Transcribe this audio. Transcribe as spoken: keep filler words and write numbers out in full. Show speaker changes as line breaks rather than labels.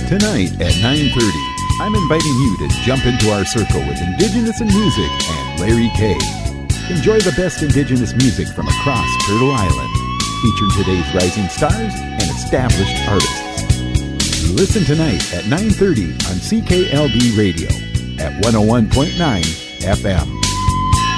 Tonight at nine thirty, I'm inviting you to jump into our circle with Indigenous in Music and Larry Kay. Enjoy the best Indigenous music from across Turtle Island, featuring today's rising stars and established artists. Listen tonight at nine thirty on C K L B Radio at one oh one point nine F M.